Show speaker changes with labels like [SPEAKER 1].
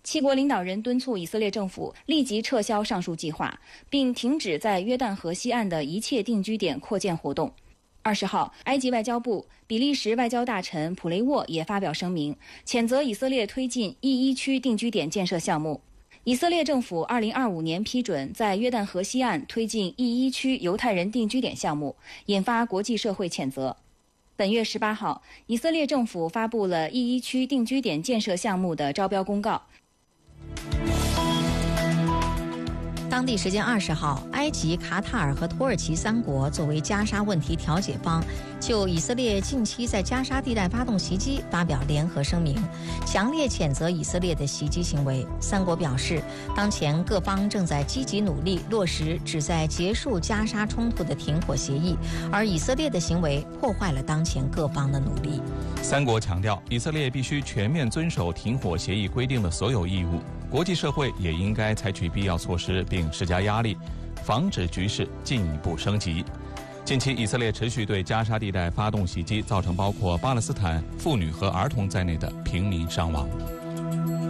[SPEAKER 1] 七国领导人敦促以色列政府立即撤销上述计划，并停止在约旦河西岸的一切定居点扩建活动。20号，埃及外交部、比利时外交大臣普雷沃也发表声明，谴责以色列推进E1区定居点建设项目。以色列政府2025年批准在约旦河西岸推进E1区犹太人定居点项目，引发国际社会谴责。本月18号，以色列政府发布了E1区定居点建设项目的招标公告。
[SPEAKER 2] 当地时间20号，埃及、卡塔尔和土耳其3国作为加沙问题调解方，就以色列近期在加沙地带发动袭击发表联合声明，强烈谴责以色列的袭击行为。3国表示，当前各方正在积极努力落实旨在结束加沙冲突的停火协议，而以色列的行为破坏了当前各方的努力。
[SPEAKER 3] 3国强调，以色列必须全面遵守停火协议规定的所有义务，国际社会也应该采取必要措施并施加压力，防止局势进一步升级。近期以色列持续对加沙地带发动袭击，造成包括巴勒斯坦妇女和儿童在内的平民伤亡。